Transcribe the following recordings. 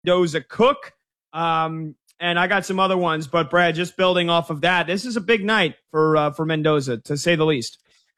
Mendoza Cook. And I got some other ones, but Brad, just building off of that, this is a big night for Mendoza, to say the least.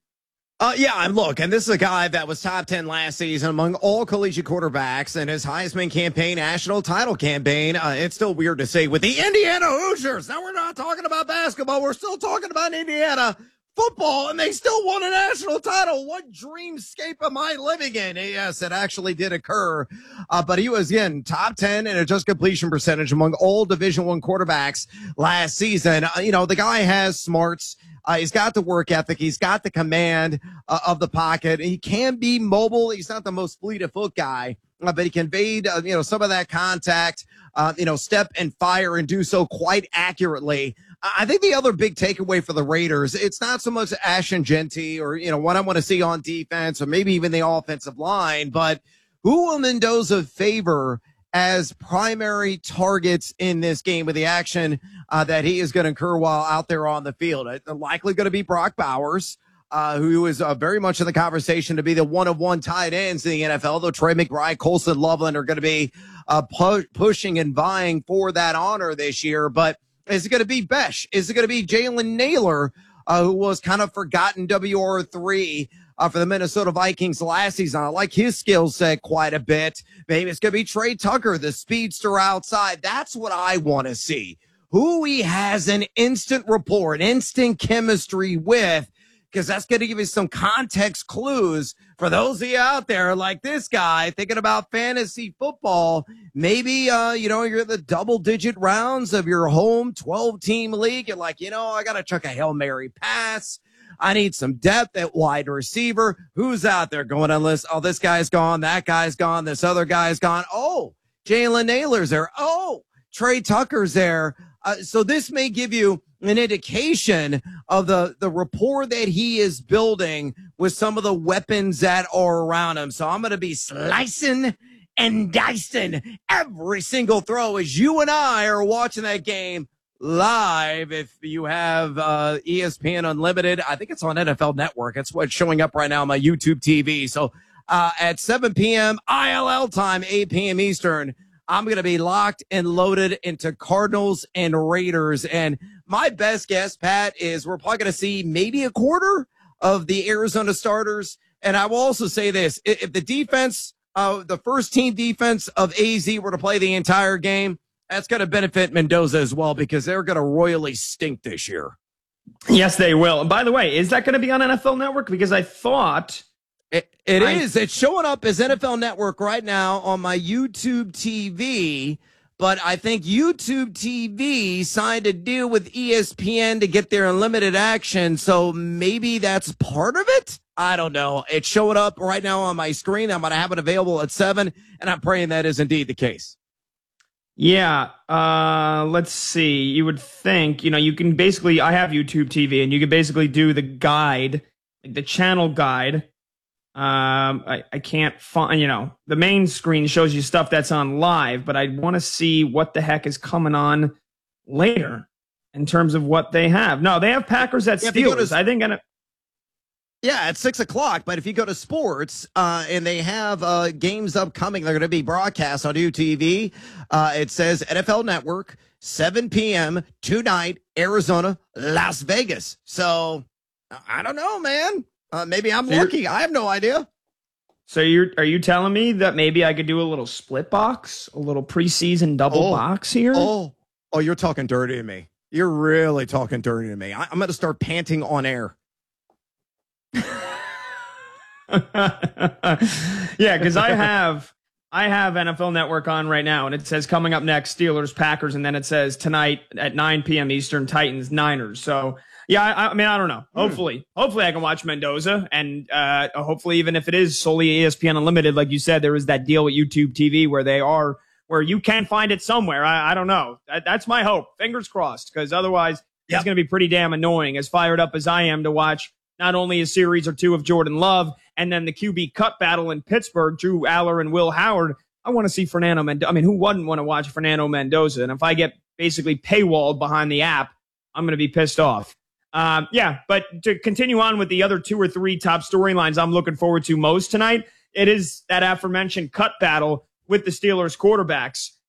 And this is a guy that was top 10 last season among all collegiate quarterbacks in his Heisman campaign, national title campaign. It's still weird to say with the Indiana Hoosiers. Now we're not talking about basketball. We're still talking about Indiana football, and they still won a national title. What dreamscape am I living in? Yes, it actually did occur. But he was, again, top 10 in adjusted completion percentage among all Division I quarterbacks last season. The guy has smarts. He's got the work ethic. He's got the command of the pocket. He can be mobile. He's not the most fleet of foot guy, but he conveyed, some of that contact, step and fire and do so quite accurately. I think the other big takeaway for the Raiders, it's not so much Ashton Jeanty or, what I want to see on defense or maybe even the offensive line, but who will Mendoza favor as primary targets in this game with the action that he is going to incur while out there on the field? Likely going to be Brock Bowers, who is very much in the conversation to be the one-of-one tight ends in the NFL, though Trey McBride, Colson Loveland are going to be pushing and vying for that honor this year. But is it going to be Besh? Is it going to be Jalen Naylor, who was kind of forgotten WR3 for the Minnesota Vikings last season? I like his skill set quite a bit. Maybe it's going to be Trey Tucker, the speedster outside. That's what I want to see. Who he has an instant rapport, an instant chemistry with, because that's going to give you some context clues for those of you out there like this guy thinking about fantasy football. Maybe, you're in the double-digit rounds of your home 12-team league. You're like, I got to chuck a Hail Mary pass. I need some depth at wide receiver. Who's out there going on list? Oh, this guy's gone. That guy's gone. This other guy's gone. Oh, Jalen Naylor's there. Oh, Trey Tucker's there. So this may give you an indication of the rapport that he is building with some of the weapons that are around him. So I'm going to be slicing and dicing every single throw as you and I are watching that game live. If you have ESPN Unlimited, I think it's on NFL Network. That's what's showing up right now on my YouTube TV. So at 7 p.m. ILL time, 8 p.m. Eastern, I'm going to be locked and loaded into Cardinals and Raiders. And my best guess, Pat, is we're probably going to see maybe a quarter of the Arizona starters. And I will also say this. If the defense, the first team defense of AZ were to play the entire game, that's going to benefit Mendoza as well because they're going to royally stink this year. Yes, they will. And by the way, is that going to be on NFL Network? Because I thought... It is. It's showing up as NFL Network right now on my YouTube TV, but I think YouTube TV signed a deal with ESPN to get their unlimited action, so maybe that's part of it? I don't know. It's showing up right now on my screen. I'm going to have it available at 7, and I'm praying that is indeed the case. Yeah, let's see. You would think, you can basically, I have YouTube TV, and you can basically do the guide, like the channel guide. I can't find, the main screen shows you stuff that's on live, but I want to see what the heck is coming on later in terms of what they have. No, they have Packers at Steelers. I think. At 6 o'clock. But if you go to sports, and they have games upcoming, they're going to be broadcast on UTV. It says NFL Network, 7 p.m. tonight, Arizona, Las Vegas. So I don't know, man. Maybe I'm lucky. I have no idea. So are you telling me that maybe I could do a little split box, a little preseason double box here? Oh, you're talking dirty to me. You're really talking dirty to me. I'm going to start panting on air. Yeah, because I have NFL Network on right now, and it says coming up next, Steelers, Packers, and then it says tonight at 9 p.m. Eastern, Titans, Niners. So, yeah, I mean, I don't know. Hopefully I can watch Mendoza, and hopefully even if it is solely ESPN Unlimited, like you said, there is that deal with YouTube TV where you can find it somewhere. I don't know. That's my hope. Fingers crossed, because otherwise it's going to be pretty damn annoying, as fired up as I am to watch not only a series or two of Jordan Love and then the QB cut battle in Pittsburgh, Drew Aller and Will Howard. I want to see Fernando Mendoza. I mean, who wouldn't want to watch Fernando Mendoza? And if I get basically paywalled behind the app, I'm going to be pissed off. But to continue on with the other 2 or 3 top storylines I'm looking forward to most tonight, it is that aforementioned cut battle with the Steelers quarterbacks.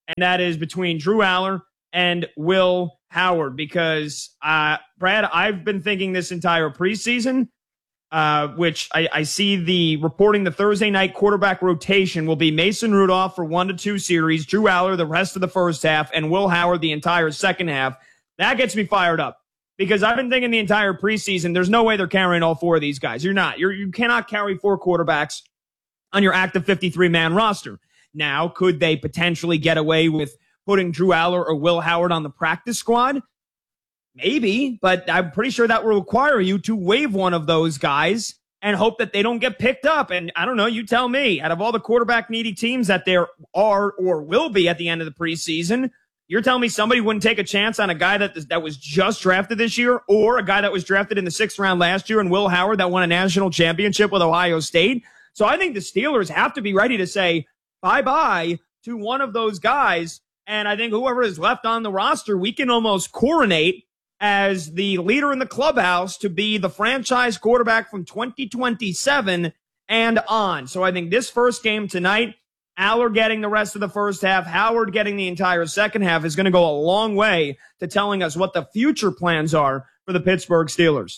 and that is between Drew Aller and Will Howard. Because, Brad, I've been thinking this entire preseason, which I see the reporting the Thursday night quarterback rotation will be Mason Rudolph for 1 to 2 series, Drew Aller the rest of the first half, and Will Howard the entire second half. That gets me fired up. Because I've been thinking the entire preseason, there's no way they're carrying all 4 of these guys. You're not. You cannot carry 4 quarterbacks on your active 53-man roster. Now, could they potentially get away with putting Drew Aller or Will Howard on the practice squad? Maybe, but I'm pretty sure that will require you to waive one of those guys and hope that they don't get picked up. And I don't know, you tell me, out of all the quarterback-needy teams that there are or will be at the end of the preseason, you're telling me somebody wouldn't take a chance on a guy that was just drafted this year, or a guy that was drafted in the 6th round last year, and Will Howard that won a national championship with Ohio State? So I think the Steelers have to be ready to say bye-bye to one of those guys. And I think whoever is left on the roster, we can almost coronate as the leader in the clubhouse to be the franchise quarterback from 2027 and on. So I think this first game tonight, Aller getting the rest of the first half, Howard getting the entire second half, is going to go a long way to telling us what the future plans are for the Pittsburgh Steelers.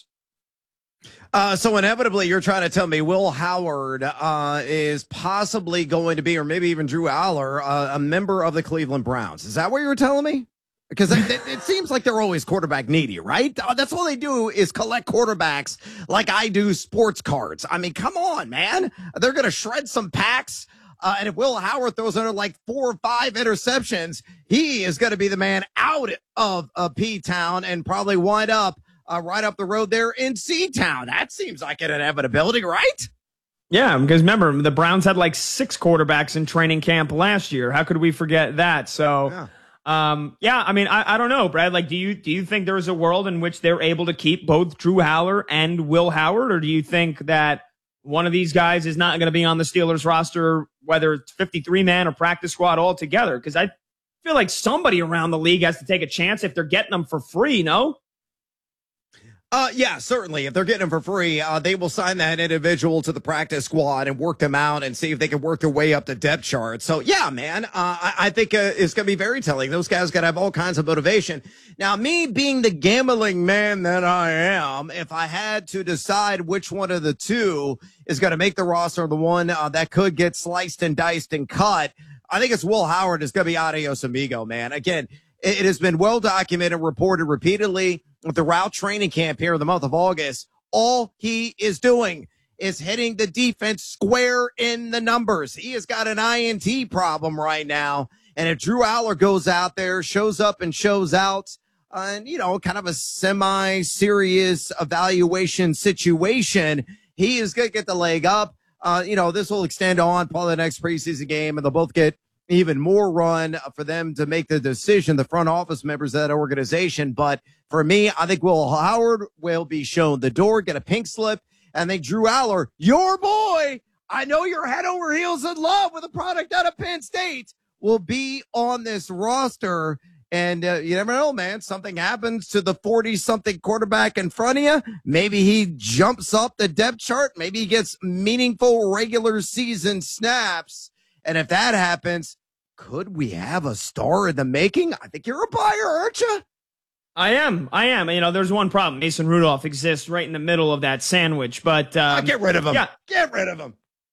So inevitably, you're trying to tell me Will Howard is possibly going to be, or maybe even Drew Aller, a member of the Cleveland Browns. Is that what you were telling me? Because it seems like they're always quarterback needy, right? That's all they do is collect quarterbacks like I do sports cards. I mean, come on, man. They're going to shred some packs. And if Will Howard throws under like 4 or 5 interceptions, he is going to be the man out of P-Town and probably wind up right up the road there in C-Town. That seems like an inevitability, right? Yeah, because remember, the Browns had like 6 quarterbacks in training camp last year. How could we forget that? So, yeah, I mean, I don't know, Brad. Like, do you think there's a world in which they're able to keep both Drew Aller and Will Howard, or do you think that one of these guys is not going to be on the Steelers roster, whether it's 53-man or practice squad altogether? Because I feel like somebody around the league has to take a chance if they're getting them for free, no? Yeah, certainly. If they're getting them for free, they will sign that individual to the practice squad and work them out and see if they can work their way up the depth chart. So, yeah, man, I think it's going to be very telling. Those guys got to have all kinds of motivation. Now, me being the gambling man that I am, if I had to decide which one of the two is going to make the roster, the one that could get sliced and diced and cut, I think it's Will Howard is going to be adios amigo, man. Again, it has been well documented, reported repeatedly throughout training camp here in the month of August. All he is doing is hitting the defense square in the numbers. He has got an INT problem right now. And if Drew Aller goes out there, shows up and shows out, and, you know, kind of a semi-serious evaluation situation, he is going to get the leg up. You know, this will extend on probably the next preseason game, and they'll both get even more run for them to make the decision, the front office members of that organization. But for me, I think Will Howard will be shown the door, get a pink slip, and I think Drew Aller, your boy, I know you're head over heels in love with a product out of Penn State, will be on this roster. And you never know, man. Something happens to the 40-something quarterback in front of you. Maybe he jumps up the depth chart. Maybe he gets meaningful regular season snaps. And if that happens, could we have a star in the making? I think you're a buyer, aren't you? I am. You know, there's one problem. Mason Rudolph exists right in the middle of that sandwich. But get rid of him. Yeah. Get rid of him.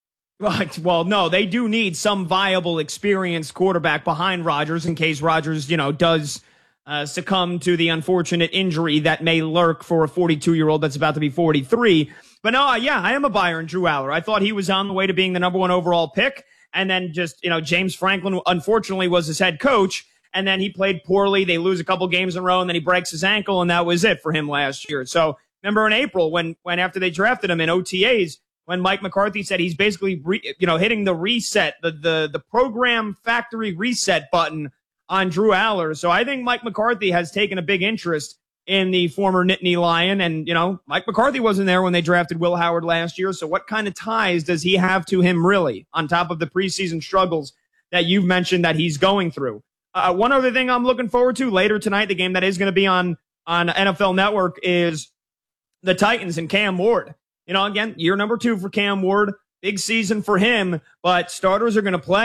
Well, no, they do need some viable, experienced quarterback behind Rodgers in case Rodgers, you know, does succumb to the unfortunate injury that may lurk for a 42-year-old that's about to be 43. But no, yeah, I am a buyer in Drew Aller. I thought he was on the way to being the number 1 overall pick. And then just, you know, James Franklin, unfortunately, was his head coach. And then he played poorly. They lose a couple games in a row, and then he breaks his ankle, and that was it for him last year. So remember in April when after they drafted him in OTAs, when Mike McCarthy said he's basically, hitting the reset, the program factory reset button on Drew Aller. So I think Mike McCarthy has taken a big interest in the former Nittany Lion. And, you know, Mike McCarthy wasn't there when they drafted Will Howard last year. So what kind of ties does he have to him, really, on top of the preseason struggles that you've mentioned that he's going through? One other thing I'm looking forward to later tonight, the game that is going to be on NFL Network, is the Titans and Cam Ward. You know, again, year number 2 for Cam Ward. Big season for him, but starters are going to play.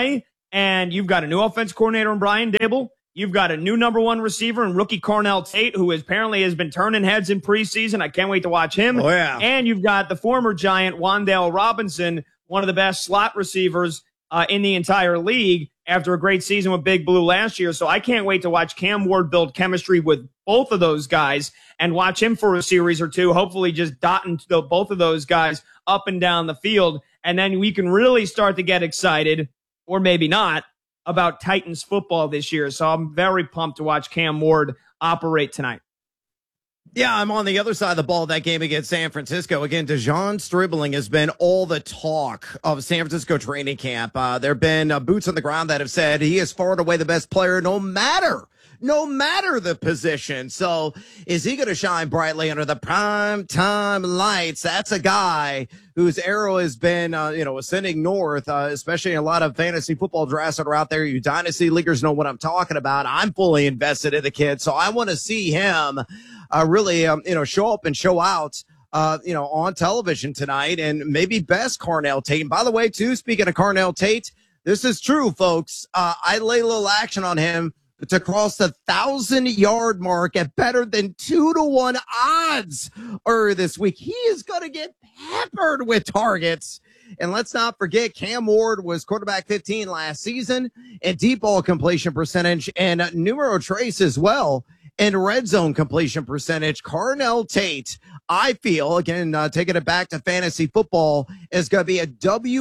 And you've got a new offense coordinator in Brian Dable. You've got a new number one receiver in rookie Carnell Tate, who apparently has been turning heads in preseason. I can't wait to watch him. Oh, yeah. And you've got the former Giant, Wan'Dale Robinson, one of the best slot receivers in the entire league after a great season with Big Blue last year. So I can't wait to watch Cam Ward build chemistry with both of those guys and watch him for a series or two, hopefully just dotting both of those guys up and down the field. And then we can really start to get excited, or maybe not, about Titans football this year. So I'm very pumped to watch Cam Ward operate tonight. Yeah, I'm on the other side of the ball that game against San Francisco. Again, Dejon Stribling has been all the talk of San Francisco training camp. There have been boots on the ground that have said he is far and away the best player no matter the position. So is he going to shine brightly under the prime time lights? That's a guy whose arrow has been, ascending north, especially in a lot of fantasy football drafts that are out there. You dynasty leaguers know what I'm talking about. I'm fully invested in the kid, so I want to see him really, show up and show out, on television tonight, and maybe best Carnell Tate. And by the way, too, speaking of Carnell Tate, this is true, folks. I lay a little action on him to cross the 1,000-yard mark at better than 2-to-1 odds earlier this week. He is going to get peppered with targets. And let's not forget, Cam Ward was quarterback 15 last season and deep ball completion percentage, and numero trace as well in red zone completion percentage. Carnell Tate, I feel, again, taking it back to fantasy football, is going to be a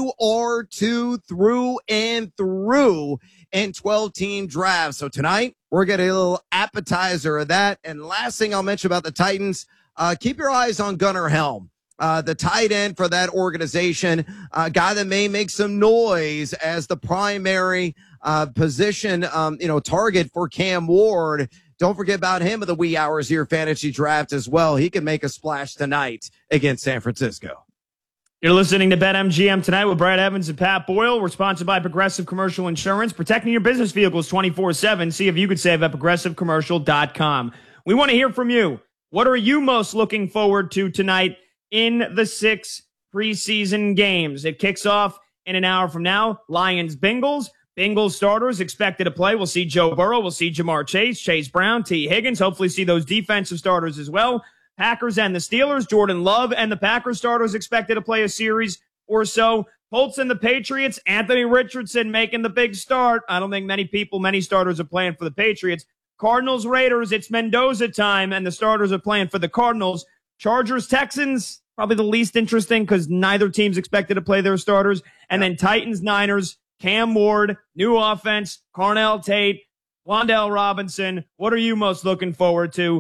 WR2 through and through in 12-team drafts. So tonight, we're getting a little appetizer of that. And last thing I'll mention about the Titans, keep your eyes on Gunnar Helm, the tight end for that organization, a guy that may make some noise as the primary position, target for Cam Ward. Don't forget about him in the wee hours of your fantasy draft as well. He can make a splash tonight against San Francisco. You're listening to BetMGM tonight with Brad Evans and Pat Boyle. We're sponsored by Progressive Commercial Insurance, protecting your business vehicles 24/7. See if you could save at progressivecommercial.com. We want to hear from you. What are you most looking forward to tonight in the 6 preseason games? It kicks off in an hour from now. Lions-Bengals. Bengals starters expected to play. We'll see Joe Burrow. We'll see Jamar Chase, Chase Brown, T. Higgins. Hopefully see those defensive starters as well. Packers and the Steelers. Jordan Love and the Packers starters expected to play a series or so. Colts and the Patriots. Anthony Richardson making the big start. I don't think many starters are playing for the Patriots. Cardinals, Raiders. It's Mendoza time, and the starters are playing for the Cardinals. Chargers, Texans. Probably the least interesting because neither team's expected to play their starters. And then Titans, Niners. Cam Ward, new offense, Carnell Tate, Wan'Dale Robinson. What are you most looking forward to?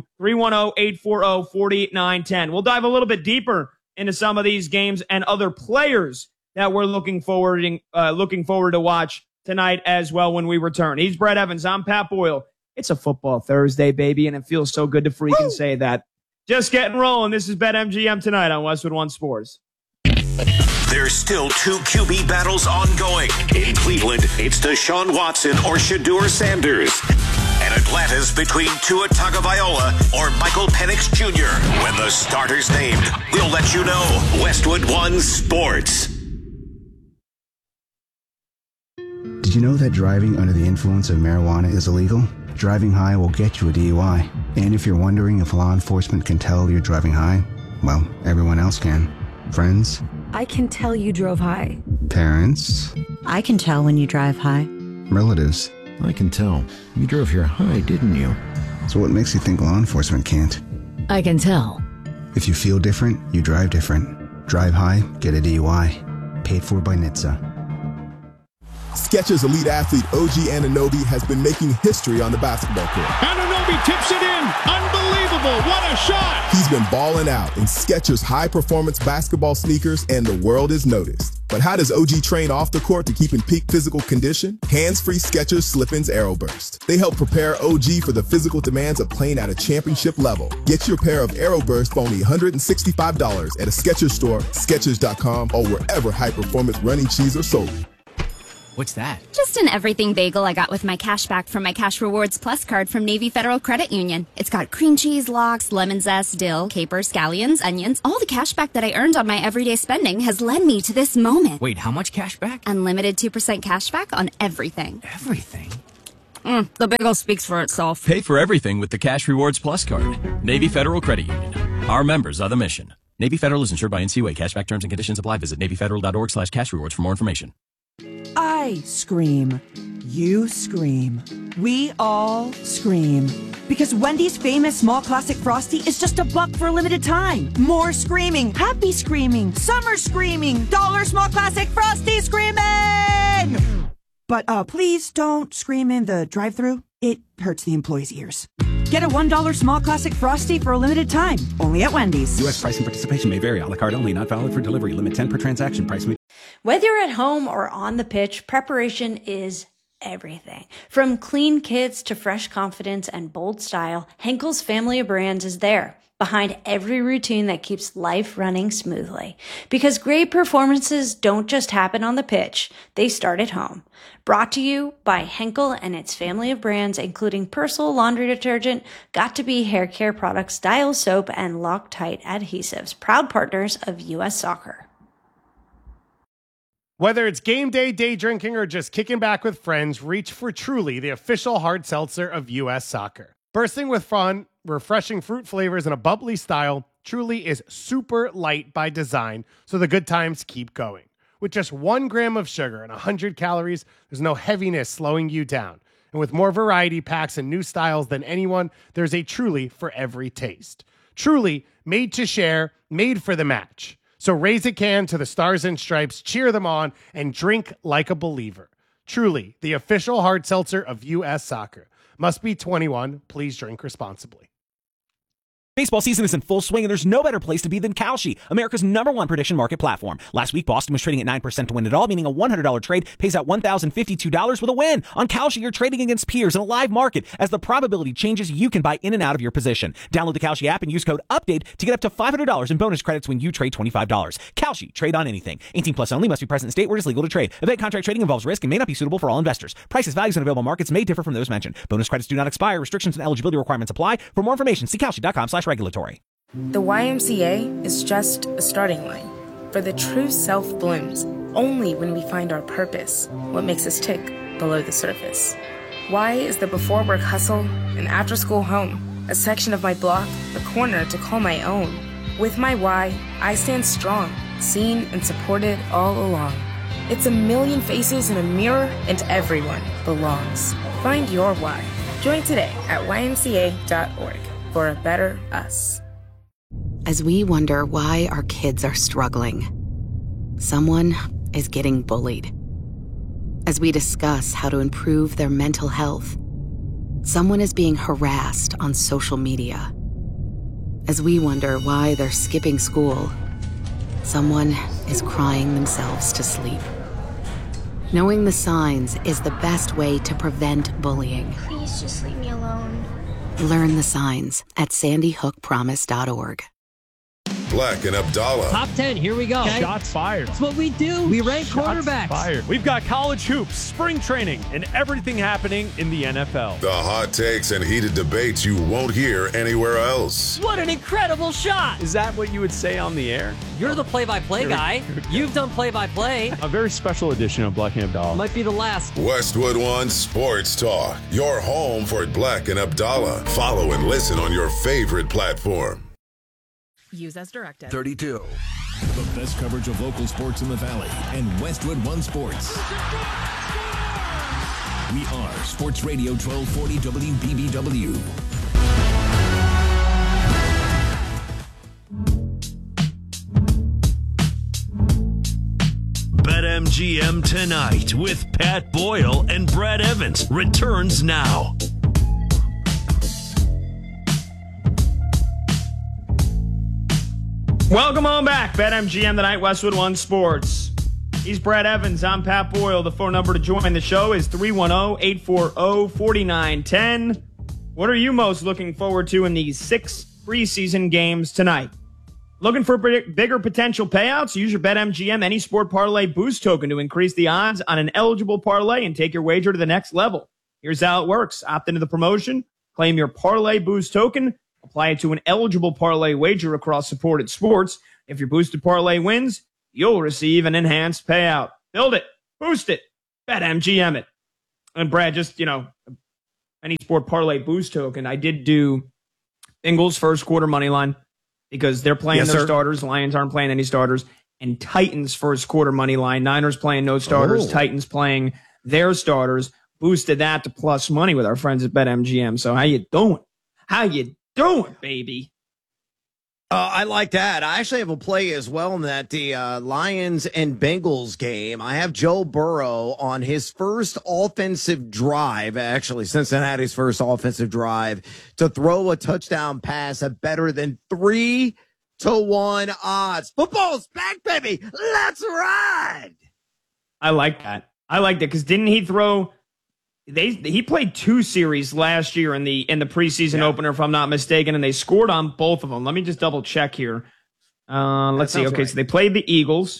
310-840-48910. We'll dive a little bit deeper into some of these games and other players that we're looking forward to watch tonight as well when we return. He's Brett Evans. I'm Pat Boyle. It's a football Thursday, baby, and it feels so good to freaking say that. Just getting rolling. This is BetMGM tonight on Westwood One Sports. There's still 2 QB battles ongoing. In Cleveland, it's Deshaun Watson or Shedeur Sanders. And Atlanta's between Tua Tagovailoa or Michael Penix Jr. When the starter's named, we'll let you know. Westwood One Sports. Did you know that driving under the influence of marijuana is illegal? Driving high will get you a DUI. And if you're wondering if law enforcement can tell you're driving high, well, everyone else can. Friends? I can tell you drove high. Parents? I can tell when you drive high. Relatives? I can tell. You drove here high, didn't you? So what makes you think law enforcement can't? I can tell. If you feel different, you drive different. Drive high, get a DUI. Paid for by NHTSA. Skechers elite athlete OG Anunoby has been making history on the basketball court. Anunoby tips it in. Unbelievable. What a shot. He's been balling out in Skechers high-performance basketball sneakers, and the world is noticed. But how does OG train off the court to keep in peak physical condition? Hands-free Skechers Slip-ins Aeroburst. They help prepare OG for the physical demands of playing at a championship level. Get your pair of Aeroburst for only $165 at a Skechers store, Skechers.com, or wherever high-performance running shoes are sold. What's that? Just an everything bagel I got with my cash back from my Cash Rewards Plus card from Navy Federal Credit Union. It's got cream cheese, lox, lemon zest, dill, capers, scallions, onions. All the cash back that I earned on my everyday spending has led me to this moment. Wait, how much cash back? Unlimited 2% cash back on everything. Everything? The bagel speaks for itself. Pay for everything with the Cash Rewards Plus card. Navy Federal Credit Union. Our members are the mission. Navy Federal is insured by NCUA. Cashback terms and conditions apply. Visit NavyFederal.org/cashrewards for more information. I scream. You scream. We all scream. Because Wendy's famous small classic Frosty is just $1 for a limited time. More screaming. Happy screaming. Summer screaming. Dollar small classic Frosty screaming! But please don't scream in the drive-thru. It hurts the employees' ears. Get a $1 small classic Frosty for a limited time. Only at Wendy's. U.S. price and participation may vary. A la carte only. Not valid for delivery. Limit 10 per transaction. Price may... Whether you're at home or on the pitch, preparation is everything. From clean kits to fresh confidence and bold style, Henkel's family of brands is there, behind every routine that keeps life running smoothly. Because great performances don't just happen on the pitch, they start at home. Brought to you by Henkel and its family of brands, including Persil laundry detergent, Got2b hair care products, Dial soap, and Loctite adhesives, proud partners of U.S. Soccer. Whether it's game day, day drinking, or just kicking back with friends, reach for Truly, the official hard seltzer of U.S. Soccer. Bursting with fun, refreshing fruit flavors, and a bubbly style, Truly is super light by design, so the good times keep going. With just 1 gram of sugar and 100 calories, there's no heaviness slowing you down. And with more variety packs and new styles than anyone, there's a Truly for every taste. Truly, made to share, made for the match. So raise a can to the Stars and Stripes, cheer them on, and drink like a believer. Truly, the official hard seltzer of U.S. Soccer. Must be 21. Please drink responsibly. Baseball season is in full swing, and there's no better place to be than Kalshi, America's #1 prediction market platform. Last week, Boston was trading at 9% to win it all, meaning a $100 trade pays out $1,052 with a win. On Kalshi, you're trading against peers in a live market. As the probability changes, you can buy in and out of your position. Download the Kalshi app and use code UPDATE to get up to $500 in bonus credits when you trade $25. Kalshi, trade on anything. 18 plus only, must be present in state where it is legal to trade. Event contract trading involves risk and may not be suitable for all investors. Prices, values, and available markets may differ from those mentioned. Bonus credits do not expire. Restrictions and eligibility requirements apply. For more information, see Kalshi.com/regulatory. The YMCA is just a starting line, for the true self blooms only when we find our purpose, what makes us tick below the surface. Y is the before work hustle, an after school home, a section of my block, a corner to call my own. With my Y, I stand strong, seen and supported all along. It's a million faces in a mirror, and everyone belongs. Find your Y. Join today at ymca.org for a better us. As we wonder why our kids are struggling, someone is getting bullied. As we discuss how to improve their mental health, someone is being harassed on social media. As we wonder why they're skipping school, someone is crying themselves to sleep. Knowing the signs is the best way to prevent bullying. Please just leave me alone. Learn the signs at sandyhookpromise.org. Black and Abdallah. Top 10, here we go. Okay. Shots fired. That's what we do. We rank quarterbacks. Fired. We've got college hoops, spring training, and everything happening in the NFL. The hot takes and heated debates you won't hear anywhere else. What an incredible shot. Is that what you would say on the air? You're the play-by-play guy. You've done play-by-play. A very special edition of Black and Abdallah. Might be the last. Westwood One Sports Talk. Your home for Black and Abdallah. Follow and listen on your favorite platform. Use as directed. 32. The best coverage of local sports in the Valley and Westwood One Sports. We are Sports Radio 1240 WBBW. BetMGM Tonight with Pat Boyle and Brad Evans returns now. Welcome on back. BetMGM Tonight, Westwood One Sports. He's Brad Evans. I'm Pat Boyle. The phone number to join the show is 310-840-4910. What are you most looking forward to in these 6 preseason games tonight? Looking for bigger potential payouts? Use your BetMGM Any Sport Parlay Boost token to increase the odds on an eligible parlay and take your wager to the next level. Here's how it works. Opt into the promotion, claim your Parlay Boost token, apply it to an eligible parlay wager across supported sports. If your boosted parlay wins, you'll receive an enhanced payout. Build it, boost it, BetMGM it. And Brad, just, Any Sport Parlay Boost token, I did do Bengals first quarter money line, because they're playing their starters. Lions aren't playing any starters. And Titans first quarter money line. Niners playing no starters. Titans playing their starters. Boosted that to plus money with our friends at BetMGM. So how you doing? How you doing, baby? I like that. I actually have a play as well in that the Lions and Bengals game. I have Joe Burrow on his first offensive drive, actually Cincinnati's first offensive drive, to throw a touchdown pass at better than 3-1 odds. Football's back, baby. Let's ride. I like that. I like that because didn't he throw? He played 2 series last year in the preseason opener, if I'm not mistaken, and they scored on both of them. Let me just double check here. Let's see. Okay, right. So they played the Eagles,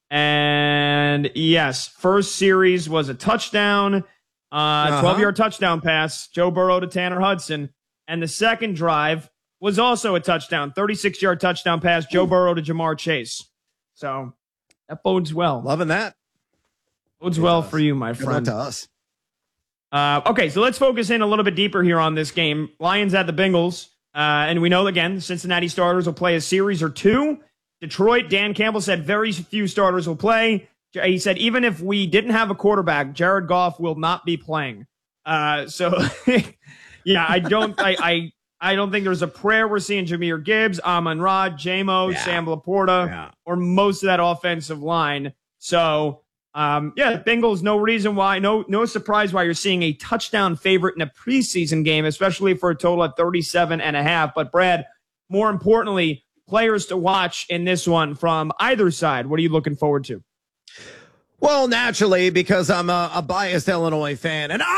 and yes, first series was a touchdown, 12-yard touchdown pass, Joe Burrow to Tanner Hudson, and the second drive was also a touchdown, 36-yard touchdown pass, Joe Burrow to Jamar Chase. So that bodes well. Loving that. Bodes well for you, my friend. Good luck to us. Okay, so let's focus in a little bit deeper here on this game. Lions at the Bengals. And we know, again, the Cincinnati starters will play a series or 2. Detroit, Dan Campbell said very few starters will play. He said even if we didn't have a quarterback, Jared Goff will not be playing. So, yeah, I don't think there's a prayer we're seeing Jahmyr Gibbs, Amon-Ra, J-Mo, Sam Laporta, or most of that offensive line. So, Bengals, no reason why, no surprise why you're seeing a touchdown favorite in a preseason game, especially for a total of 37.5. But Brad, more importantly, players to watch in this one from either side. What are you looking forward to? Well, naturally, because I'm a biased Illinois fan, and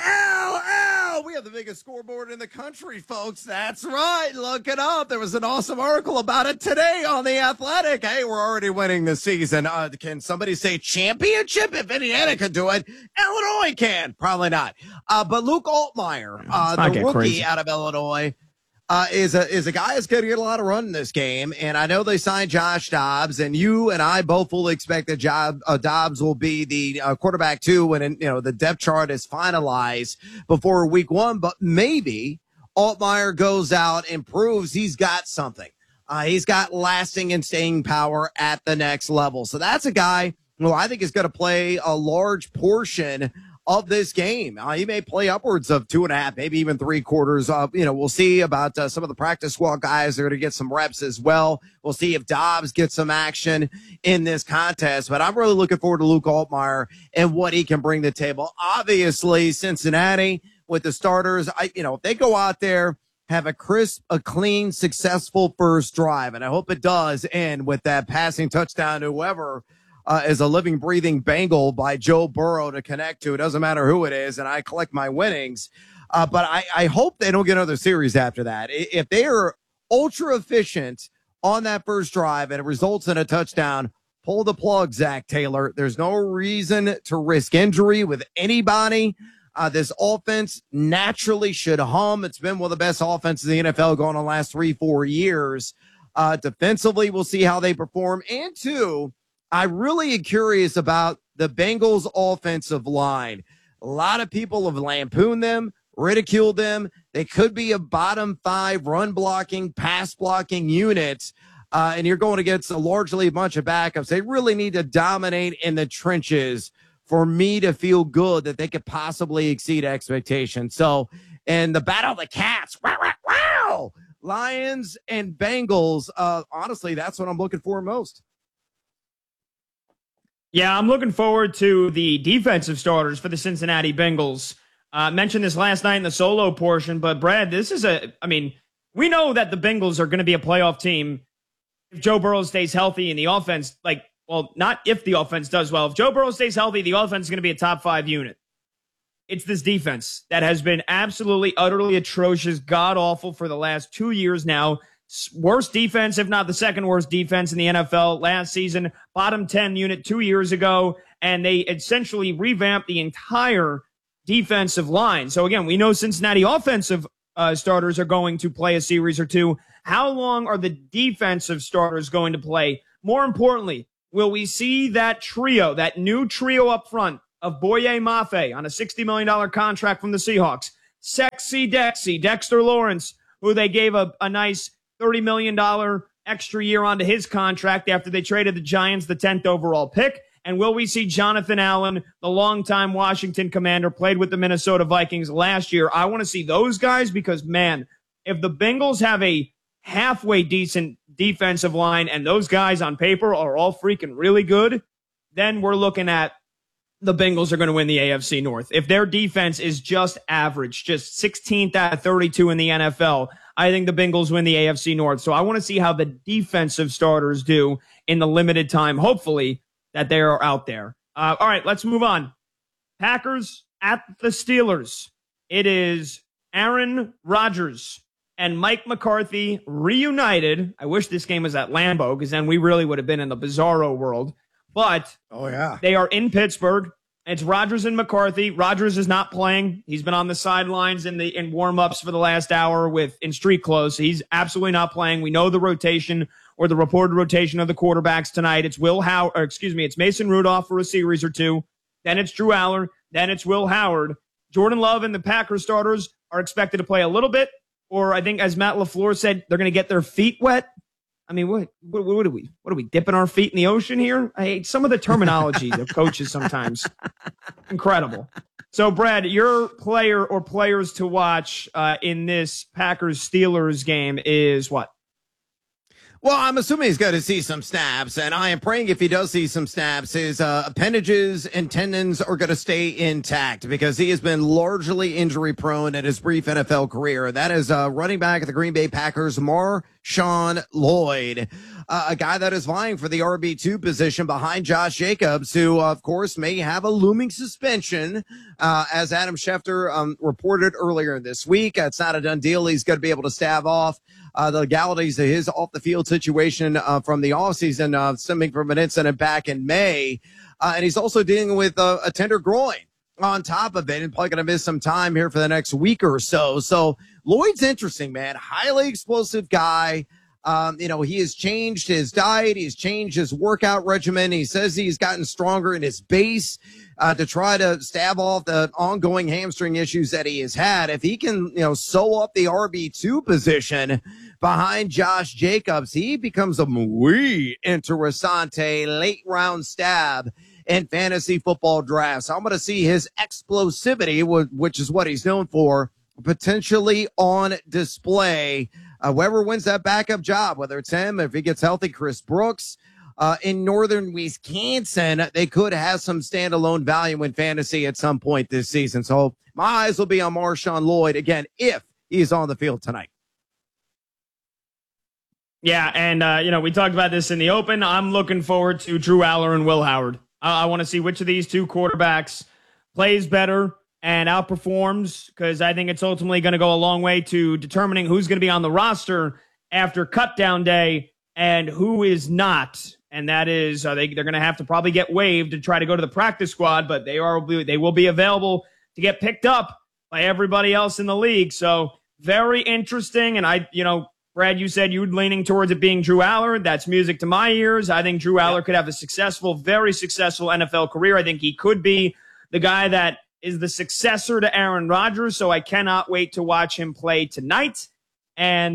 we have the biggest scoreboard in the country, folks. That's right. Look it up. There was an awesome article about it today on The Athletic. Hey, we're already winning the season. Can somebody say championship? If Indiana could do it, Illinois can. Probably not. But Luke Altmaier, the rookie crazy out of Illinois, is a guy that's going to get a lot of run in this game. And I know they signed Josh Dobbs, and you and I both fully expect that Dobbs will be the quarterback too when the depth chart is finalized before week 1. But maybe Altmaier goes out and proves he's got something. He's got lasting and staying power at the next level. So that's a guy who I think is going to play a large portion of this game. He may play upwards of 2.5, maybe even 3 quarters. We'll see about some of the practice squad guys. They're going to get some reps as well. We'll see if Dobbs gets some action in this contest. But I'm really looking forward to Luke Altmaier and what he can bring to the table. Obviously, Cincinnati with the starters, if they go out there, have a crisp, a clean, successful first drive, and I hope it does end with that passing touchdown to whoever is a living, breathing Bengal by Joe Burrow to connect to. It doesn't matter who it is, and I collect my winnings. But I hope they don't get another series after that. If they are ultra efficient on that first drive and it results in a touchdown, pull the plug, Zach Taylor. There's no reason to risk injury with anybody. This offense naturally should hum. It's been one of the best offenses in the NFL going on the last 3-4 years. Defensively, we'll see how they perform. And 2, I really am curious about the Bengals offensive line. A lot of people have lampooned them, ridiculed them. They could be a bottom 5 run blocking, pass blocking unit. And you're going against largely a bunch of backups. They really need to dominate in the trenches for me to feel good that they could possibly exceed expectations. So, and the battle of the cats, wow. Lions and Bengals, honestly, that's what I'm looking for most. Yeah, I'm looking forward to the defensive starters for the Cincinnati Bengals. Mentioned this last night in the solo portion, but Brad, we know that the Bengals are going to be a playoff team if Joe Burrow stays healthy and the offense, not if the offense does well. If Joe Burrow stays healthy, the offense is going to be a top 5 unit. It's this defense that has been absolutely, utterly atrocious, god-awful for the last 2 years now. Worst defense, if not the second worst defense in the NFL last season, bottom 10 unit 2 years ago, and they essentially revamped the entire defensive line. So again, we know Cincinnati offensive starters are going to play a series or two. How long are the defensive starters going to play? More importantly, will we see that trio, that new trio up front of Boye Mafe on a $60 million contract from the Seahawks, Sexy Dexy, Dexter Lawrence, who they gave a nice $30 million extra year onto his contract after they traded the Giants the 10th overall pick? And will we see Jonathan Allen, the longtime Washington Commander, played with the Minnesota Vikings last year? I want to see those guys because, man, if the Bengals have a halfway decent defensive line and those guys on paper are all freaking really good, then we're looking at the Bengals are going to win the AFC North. If their defense is just average, just 16th out of 32 in the NFL, I think the Bengals win the AFC North. So I want to see how the defensive starters do in the limited time, hopefully, that they are out there. All right, let's move on. Packers at the Steelers. It is Aaron Rodgers and Mike McCarthy reunited. I wish this game was at Lambeau because then we really would have been in the bizarro world. But they are in Pittsburgh. It's Rodgers and McCarthy. Rodgers is not playing. He's been on the sidelines in warm-ups for the last hour in street clothes. So he's absolutely not playing. We know the rotation or the reported rotation of the quarterbacks tonight. It's it's Mason Rudolph for a series or two. Then it's Drew Aller. Then it's Will Howard. Jordan Love and the Packers starters are expected to play a little bit, or I think as Matt LaFleur said, they're going to get their feet wet. I mean, what are we dipping our feet in the ocean here? I hate some of the terminology of coaches sometimes. Incredible. So, Brad, your player or players to watch in this Packers-Steelers game is what? Well, I'm assuming he's going to see some snaps, and I am praying if he does see some snaps, his appendages and tendons are going to stay intact because he has been largely injury-prone in his brief NFL career. That is running back of the Green Bay Packers, Marshawn Lloyd, a guy that is vying for the RB2 position behind Josh Jacobs, who, of course, may have a looming suspension, as Adam Schefter reported earlier this week. It's not a done deal. He's going to be able to stave off the legalities of his off-the-field situation from the offseason, stemming from an incident back in May. And he's also dealing with a tender groin on top of it and probably going to miss some time here for the next week or so. So Lloyd's interesting, man. Highly explosive guy. He has changed his diet. He's changed his workout regimen. He says he's gotten stronger in his base to try to stave off the ongoing hamstring issues that he has had. If he can, sew up the RB2 position behind Josh Jacobs, he becomes a muy interessante late round stab in fantasy football drafts. I'm going to see his explosivity, which is what he's known for, potentially on display. Whoever wins that backup job, whether it's him, if he gets healthy, Chris Brooks, in northern Wisconsin, they could have some standalone value in fantasy at some point this season. So my eyes will be on Marshawn Lloyd again if he's on the field tonight. Yeah, and we talked about this in the open. I'm looking forward to Drew Aller and Will Howard. I want to see which of these two quarterbacks plays better and outperforms, because I think it's ultimately going to go a long way to determining who's going to be on the roster after cutdown day and who is not. And that is, they're going to have to probably get waived to try to go to the practice squad, but they will be available to get picked up by everybody else in the league. So very interesting. And Brad, you said you were leaning towards it being Drew Aller. That's music to my ears. I think Drew Aller could have a very successful NFL career. I think he could be the guy that is the successor to Aaron Rodgers. So I cannot wait to watch him play tonight. And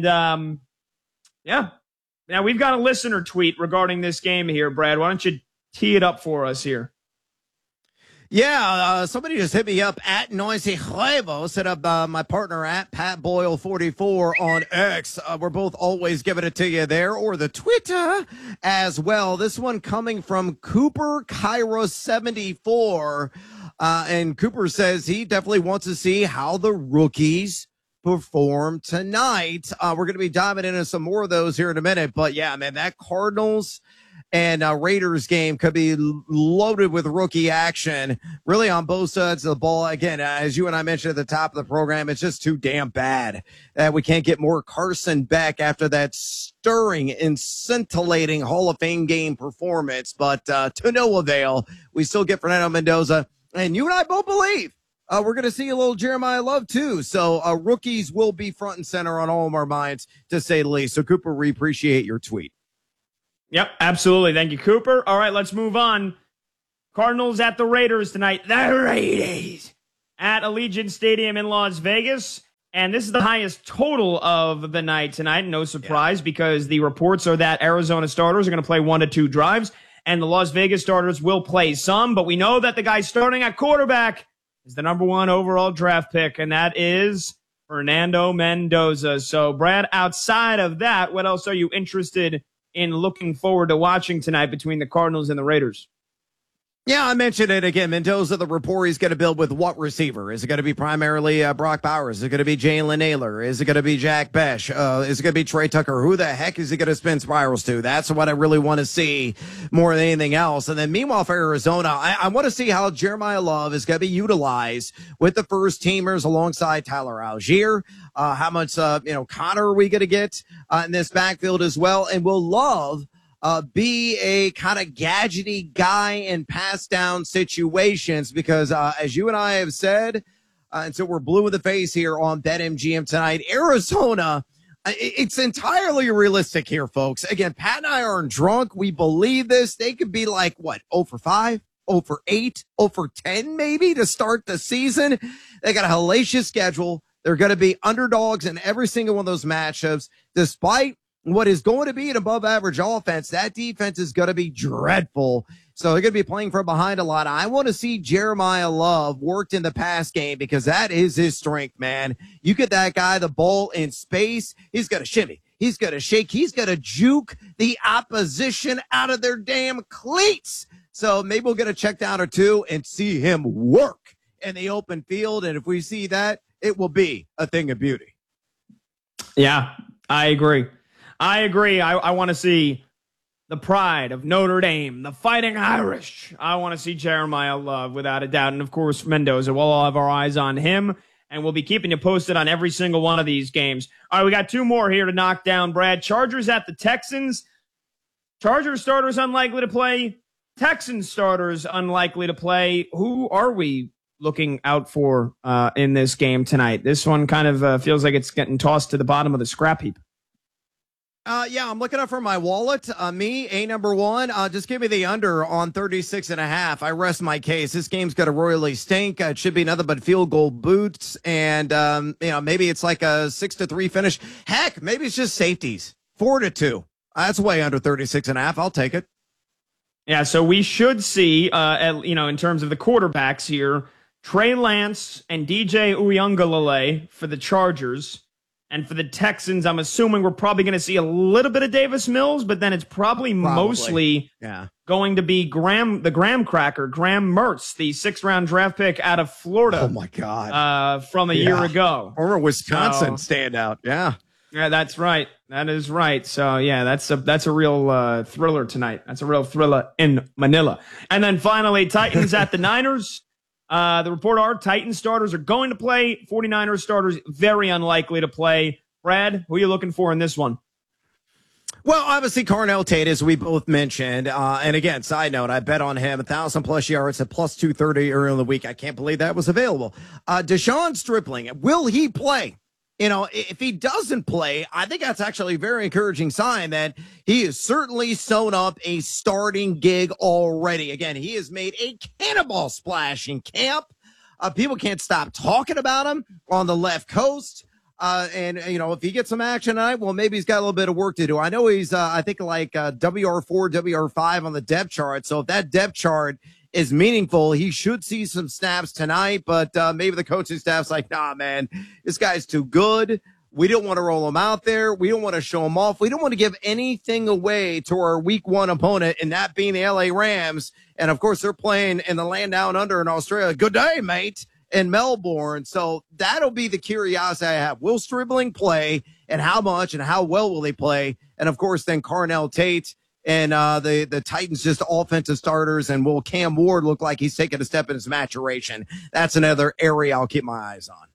now we've got a listener tweet regarding this game here, Brad. Why don't you tee it up for us here? Yeah, somebody just hit me up at Noisy Huevo, set up my partner at Pat Boyle 44 on X. We're both always giving it to you there, or the Twitter as well. This one coming from Cooper Kyra 74. And Cooper says he definitely wants to see how the rookies perform tonight. We're going to be diving into some more of those here in a minute. But yeah, man, that Cardinals and Raiders game could be loaded with rookie action, really on both sides of the ball. Again, as you and I mentioned at the top of the program, it's just too damn bad that we can't get more Carson Beck after that stirring and scintillating Hall of Fame game performance. But to no avail, we still get Fernando Mendoza. And you and I both believe we're going to see a little Jeremiah Love, too. So rookies will be front and center on all of our minds, to say the least. So, Cooper, we appreciate your tweet. Yep, absolutely. Thank you, Cooper. All right, let's move on. Cardinals at the Raiders tonight. The Raiders at Allegiant Stadium in Las Vegas. And this is the highest total of the night tonight. No surprise, because the reports are that Arizona starters are going to play 1 to 2 drives, and the Las Vegas starters will play some. But we know that the guy starting at quarterback is the number 1 overall draft pick, and that is Fernando Mendoza. So, Brad, outside of that, what else are you interested in looking forward to watching tonight between the Cardinals and the Raiders? Yeah, I mentioned it again. Mendoza, the report, he's going to build with what receiver? Is it going to be primarily Brock Bowers? Is it going to be Jalen Naylor? Is it going to be Jack Besh? Is it going to be Trey Tucker? Who the heck is he going to spin spirals to? That's what I really want to see more than anything else. And then meanwhile for Arizona, I want to see how Jeremiah Love is going to be utilized with the first teamers alongside Tyler Algier. How much, Connor are we going to get in this backfield as well? And will Love be a kind of gadgety guy in pass down situations? Because as you and I have said, and so we're blue in the face here on BetMGM tonight, Arizona, it's entirely realistic here, folks. Again, Pat and I aren't drunk. We believe this. They could be like, 0 for 5, 0 for 8, 0 for 10 maybe to start the season. They got a hellacious schedule. They're going to be underdogs in every single one of those matchups, despite what is going to be an above average offense. That defense is going to be dreadful. So they're going to be playing from behind a lot. I want to see Jeremiah Love worked in the pass game, because that is his strength, man. You get that guy the ball in space, he's going to shimmy, he's going to shake, he's going to juke the opposition out of their damn cleats. So maybe we'll get a check down or two and see him work in the open field. And if we see that, it will be a thing of beauty. Yeah, I agree. I want to see the pride of Notre Dame, the Fighting Irish. I want to see Jeremiah Love, without a doubt. And, of course, Mendoza. We'll all have our eyes on him, and we'll be keeping you posted on every single one of these games. All right, we got 2 more here to knock down, Brad. Chargers at the Texans. Chargers starters unlikely to play. Texans starters unlikely to play. Who are we looking out for in this game tonight? This one kind of feels like it's getting tossed to the bottom of the scrap heap. Yeah, I'm looking up for my wallet. Me, number 1. Just give me the under on 36.5. I rest my case. This game's going to royally stink. It should be nothing but field goal boots. And, maybe it's like a 6-3 finish. Heck, maybe it's just safeties. 4-2. That's way under 36.5. I'll take it. Yeah, so we should see, in terms of the quarterbacks here, Trey Lance and DJ Uiagalelei for the Chargers. And for the Texans, I'm assuming we're probably going to see a little bit of Davis Mills, but then it's probably mostly going to be Graham Mertz, the 6th-round draft pick out of Florida. Oh, my God. From a year ago. Or Wisconsin standout. Yeah. Yeah, that's right. That is right. So, yeah, that's a real thriller tonight. That's a real thriller in Manila. And then finally, Titans at the Niners. The report are Titans starters are going to play. 49ers starters very unlikely to play. Brad, who are you looking for in this one? Well, obviously, Carnell Tate, as we both mentioned. And again, side note, I bet on him 1,000+ yards at plus 230 earlier in the week. I can't believe that was available. Deshaun Stripling, will he play? If he doesn't play, I think that's actually a very encouraging sign that he has certainly sewn up a starting gig already. Again, he has made a cannonball splash in camp. People can't stop talking about him on the left coast. And if he gets some action tonight, well, maybe he's got a little bit of work to do. I know he's, I think like WR4, WR5 on the depth chart. So if that depth chart is meaningful, he should see some snaps tonight, but maybe the coaching staff's like, nah, man, this guy's too good. We don't want to roll him out there. We don't want to show him off. We don't want to give anything away to our week 1 opponent, and that being the LA Rams. And of course, they're playing in the land down under in Australia. Good day, mate, in Melbourne. So that'll be the curiosity I have. Will Stribling play, and how much and how well will they play? And of course, then Carnell Tate and the Titans just offensive starters, and will Cam Ward look like he's taking a step in his maturation? That's another area I'll keep my eyes on.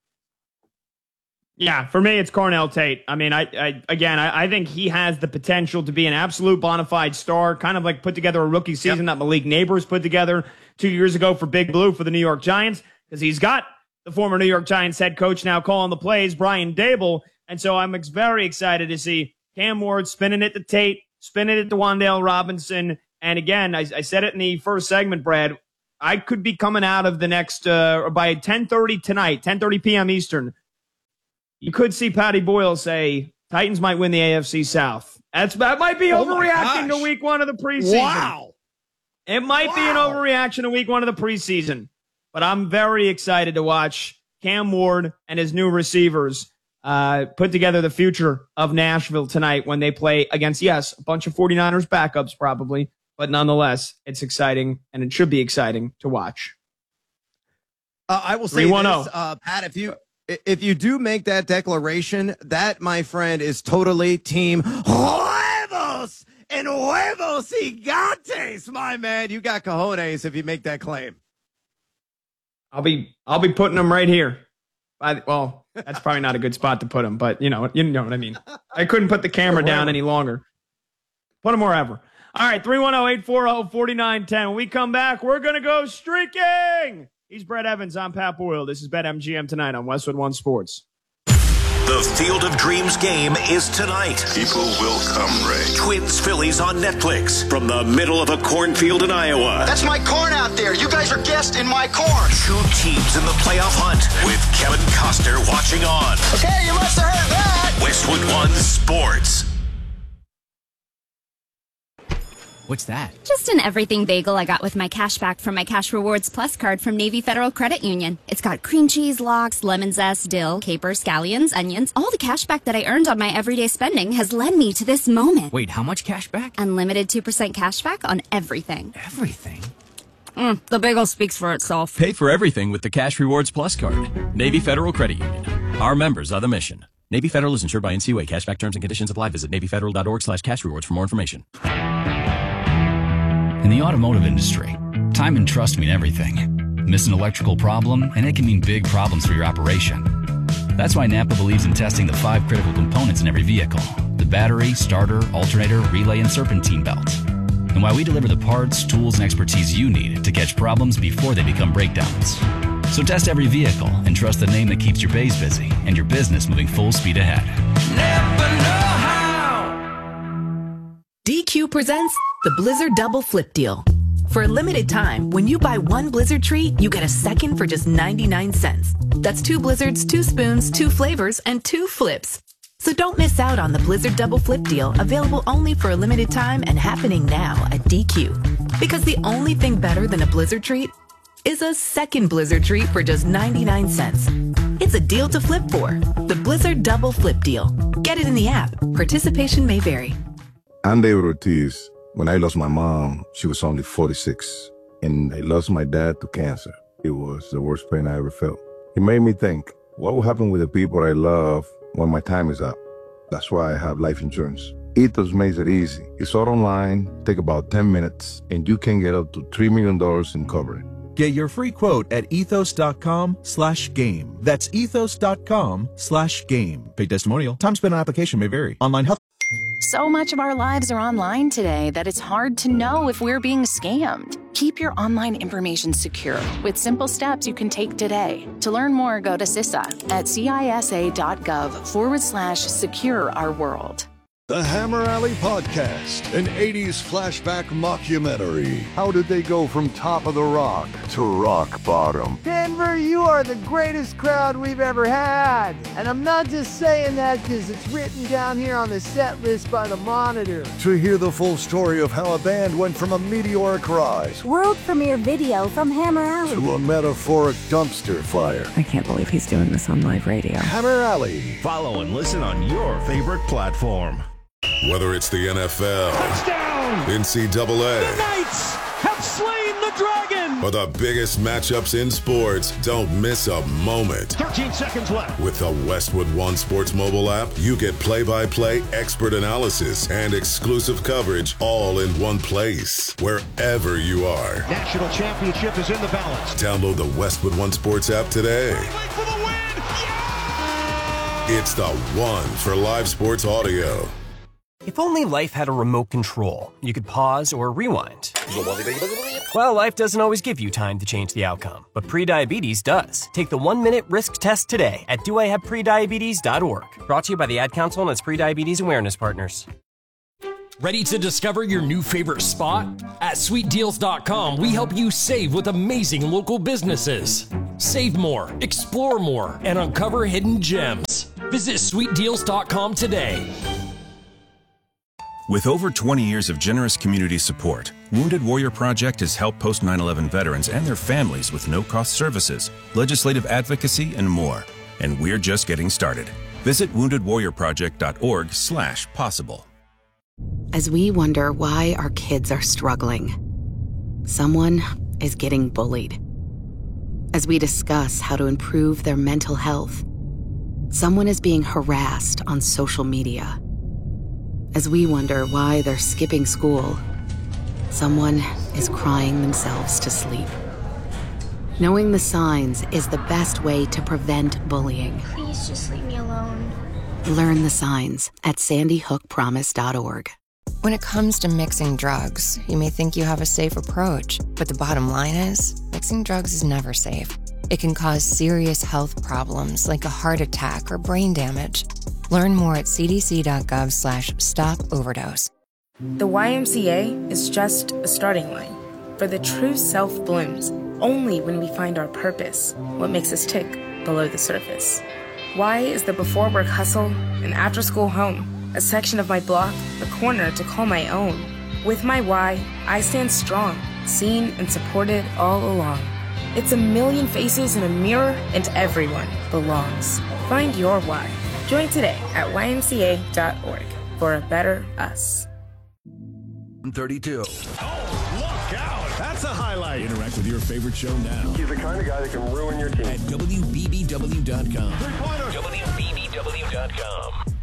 Yeah, for me, it's Cornell Tate. I mean, I think he has the potential to be an absolute bona fide star, kind of like put together a rookie season that Malik Neighbors put together 2 years ago for Big Blue for the New York Giants, because he's got the former New York Giants head coach now calling the plays, Brian Dable. And so I'm very excited to see Cam Ward spinning it to Tate, spinning it to Wan'Dale Robinson. And again, I said it in the first segment, Brad, I could be coming out of the next, by 10:30 tonight, 10:30 p.m. Eastern, you could see Patty Boyle say Titans might win the AFC South. That might be overreacting to week 1 of the preseason. Wow. It might be an overreaction to week 1 of the preseason, but I'm very excited to watch Cam Ward and his new receivers put together the future of Nashville tonight when they play against, yes, a bunch of 49ers backups probably, but nonetheless, it's exciting, and it should be exciting to watch. I will say this, Pat, if you do make that declaration, that, my friend, is totally team huevos and huevos gigantes, my man. You got cojones if you make that claim. I'll be putting them right here. Well, that's probably not a good spot to put them, but you know what I mean. I couldn't put the camera down any longer. Put them wherever. All right, 310-840-4910. When we come back, we're going to go streaking. He's Brett Evans. I'm Pat Boyle. This is BetMGM tonight on Westwood One Sports. The Field of Dreams game is tonight. People will come, Ray. Twins Phillies on Netflix from the middle of a cornfield in Iowa. That's my corn out there. You guys are guests in my corn. 2 teams in the playoff hunt with Kevin Costner watching on. Okay, you must have heard that. Westwood One Sports. What's that? Just an everything bagel I got with my cash back from my Cash Rewards Plus card from Navy Federal Credit Union. It's got cream cheese, lox, lemon zest, dill, capers, scallions, onions. All the cash back that I earned on my everyday spending has led me to this moment. Wait, how much cash back? Unlimited 2% cash back on everything. Everything? The bagel speaks for itself. Pay for everything with the Cash Rewards Plus card. Navy Federal Credit Union. Our members are the mission. Navy Federal is insured by NCUA. Cashback terms and conditions apply. Visit NavyFederal.org/cashrewards for more information. In the automotive industry, time and trust mean everything. Miss an electrical problem, and it can mean big problems for your operation. That's why Napa believes in testing the 5 critical components in every vehicle: the battery, starter, alternator, relay, and serpentine belt. And why we deliver the parts, tools, and expertise you need to catch problems before they become breakdowns. So test every vehicle and trust the name that keeps your bays busy and your business moving full speed ahead. Napa know-how. DQ presents the Blizzard Double Flip Deal. For a limited time, when you buy 1 Blizzard treat, you get a second for just 99 cents. That's 2 Blizzards, 2 spoons, 2 flavors, and 2 flips. So don't miss out on the Blizzard Double Flip Deal, available only for a limited time and happening now at DQ. Because the only thing better than a Blizzard treat is a second Blizzard treat for just 99 cents. It's a deal to flip for. The Blizzard Double Flip Deal. Get it in the app. Participation may vary. I'm David Ortiz. When I lost my mom, she was only 46. And I lost my dad to cancer. It was the worst pain I ever felt. It made me think, what will happen with the people I love when my time is up? That's why I have life insurance. Ethos makes it easy. It's all online, take about 10 minutes, and you can get up to $3 million in coverage. Get your free quote at ethos.com/game. That's ethos.com/game. Paid testimonial. Time spent on application may vary. Online health. So much of our lives are online today that it's hard to know if we're being scammed. Keep your online information secure with simple steps you can take today. To learn more, go to CISA at CISA.gov/secure our world. The Hammer Alley Podcast, an 80s flashback mockumentary. How did they go from top of the rock to rock bottom? Denver, you are the greatest crowd we've ever had. And I'm not just saying that because it's written down here on the set list by the Monitor. To hear the full story of how a band went from a meteoric rise, world premiere video from Hammer Alley, to a metaphoric dumpster fire. I can't believe he's doing this on live radio. Hammer Alley. Follow and listen on your favorite platform. Whether it's the NFL, touchdown, NCAA, the Knights have slain the Dragon! For the biggest matchups in sports, don't miss a moment. 13 seconds left. With the Westwood One Sports mobile app, you get play-by-play expert analysis and exclusive coverage all in one place, wherever you are. National championship is in the balance. Download the Westwood One Sports app today. For the win! Yeah! It's the one for live sports audio. If only life had a remote control, you could pause or rewind. Well, life doesn't always give you time to change the outcome, but prediabetes does. Take the 1-minute risk test today at doihaveprediabetes.org. Brought to you by the Ad Council and its prediabetes awareness partners. Ready to discover your new favorite spot? At sweetdeals.com, we help you save with amazing local businesses. Save more, explore more, and uncover hidden gems. Visit sweetdeals.com today. With over 20 years of generous community support, Wounded Warrior Project has helped post 9/11 veterans and their families with no-cost services, legislative advocacy, and more. And we're just getting started. Visit woundedwarriorproject.org/possible. As we wonder why our kids are struggling, someone is getting bullied. As we discuss how to improve their mental health, someone is being harassed on social media. As we wonder why they're skipping school, someone is crying themselves to sleep. Knowing the signs is the best way to prevent bullying. Please just leave me alone. Learn the signs at sandyhookpromise.org. When it comes to mixing drugs, you may think you have a safe approach, but the bottom line is, mixing drugs is never safe. It can cause serious health problems like a heart attack or brain damage. Learn more at cdc.gov/stop-overdose. The YMCA is just a starting line, for the true self blooms only when we find our purpose, what makes us tick below the surface. Y is the before work hustle, an after school home, a section of my block, a corner to call my own. With my Y, I stand strong, seen and supported all along. It's a million faces in a mirror, and everyone belongs. Find your Y. Join today at ymca.org for a better us. 32. Oh, look out. That's a highlight. Interact with your favorite show now. He's the kind of guy that can ruin your team. At WBBW.com. Three-pointer. WBBW.com.